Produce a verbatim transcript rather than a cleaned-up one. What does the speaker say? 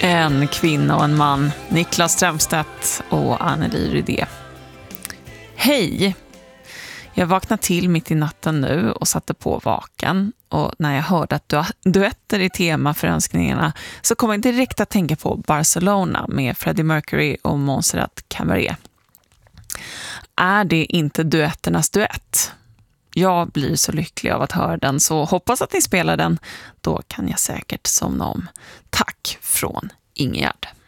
En kvinna och en man, Niklas Strömstedt och Anneli Rydé. Hej! Jag vaknade till mitt i natten nu och satte på vaken. Och när jag hörde att du duetter i tema för önskningarna så kom jag direkt att tänka på Barcelona med Freddie Mercury och Montserrat Caballé. Är det inte duetternas duett? Jag blir så lycklig av att höra den, så hoppas att ni spelar den. Då kan jag säkert somna om. Tack från Ingegärd.